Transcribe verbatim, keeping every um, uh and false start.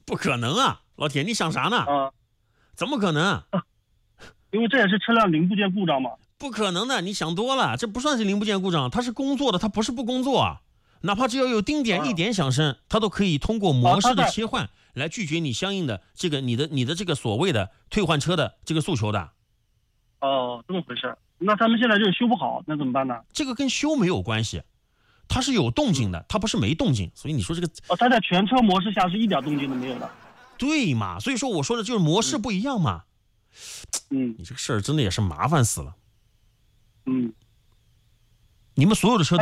不可能啊，老铁，你想啥呢？ 啊， 怎么可能？ 因为这也是车辆零部件故障嘛。 不可能的，你想多了，这不算是零部件故障，它是工作的，它不是不工作啊。哪怕只要有丁点、 啊一点响声，它都可以通过模式的啊它在切换来拒绝你相应的这个你的你的这个所谓的退换车的这个诉求的。 哦，这么回事。那他们现在就是修不好，那怎么办呢？ 这个跟修没有关系，它是有动静的，它不是没动静。所以你说这个哦，它在全车模式下是一点动静都没有的。 对嘛？所以说我说的就是模式不一样嘛。 嗯你这个事儿真的也是麻烦死了。 嗯。 你们所有的车都